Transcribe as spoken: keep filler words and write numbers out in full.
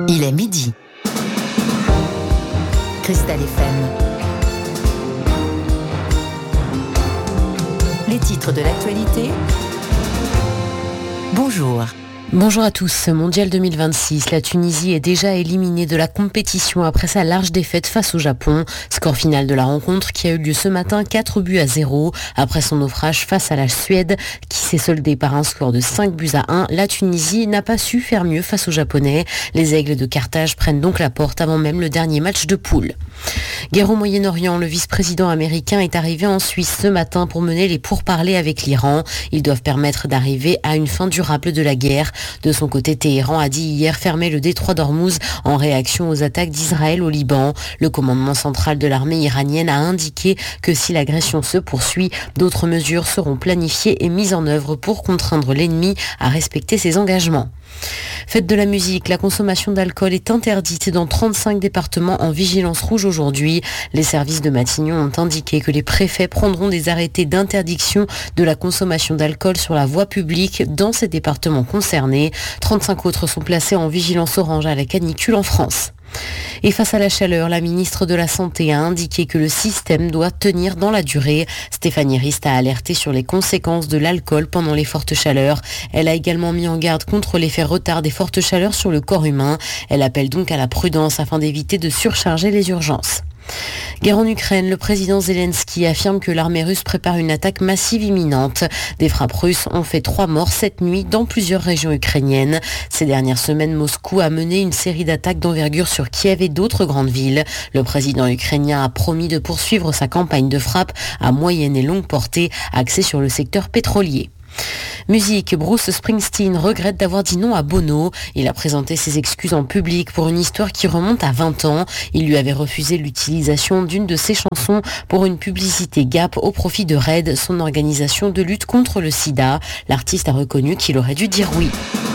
Il est midi. Cristal F M. Les titres de l'actualité. Bonjour. Bonjour à tous. Mondial deux mille vingt-six, la Tunisie est déjà éliminée de la compétition après sa large défaite face au Japon. Score final de la rencontre qui a eu lieu ce matin, quatre buts à zéro. Après son naufrage face à la Suède, qui s'est soldé par un score de cinq buts à un, la Tunisie n'a pas su faire mieux face aux Japonais. Les Aigles de Carthage prennent donc la porte avant même le dernier match de poule. Guerre au Moyen-Orient, le vice-président américain est arrivé en Suisse ce matin pour mener les pourparlers avec l'Iran. Ils doivent permettre d'arriver à une fin durable de la guerre. De son côté, Téhéran a dit hier fermer le détroit d'Ormuz en réaction aux attaques d'Israël au Liban. Le commandement central de l'armée iranienne a indiqué que si l'agression se poursuit, d'autres mesures seront planifiées et mises en œuvre pour contraindre l'ennemi à respecter ses engagements. Fête de la musique, la consommation d'alcool est interdite dans trente-cinq départements en vigilance rouge aujourd'hui. Les services de Matignon ont indiqué que les préfets prendront des arrêtés d'interdiction de la consommation d'alcool sur la voie publique dans ces départements concernés. trente-cinq autres sont placés en vigilance orange à la canicule en France. Et face à la chaleur, la ministre de la Santé a indiqué que le système doit tenir dans la durée. Stéphanie Rist a alerté sur les conséquences de l'alcool pendant les fortes chaleurs. Elle a également mis en garde contre l'effet retard des fortes chaleurs sur le corps humain. Elle appelle donc à la prudence afin d'éviter de surcharger les urgences. Guerre en Ukraine, le président Zelensky affirme que l'armée russe prépare une attaque massive imminente. Des frappes russes ont fait trois morts cette nuit dans plusieurs régions ukrainiennes. Ces dernières semaines, Moscou a mené une série d'attaques d'envergure sur Kiev et d'autres grandes villes. Le président ukrainien a promis de poursuivre sa campagne de frappe à moyenne et longue portée, axée sur le secteur pétrolier. Musique, Bruce Springsteen regrette d'avoir dit non à Bono. Il a présenté ses excuses en public pour une histoire qui remonte à vingt ans. Il lui avait refusé l'utilisation d'une de ses chansons pour une publicité Gap au profit de R A I D, son organisation de lutte contre le sida. L'artiste a reconnu qu'il aurait dû dire oui.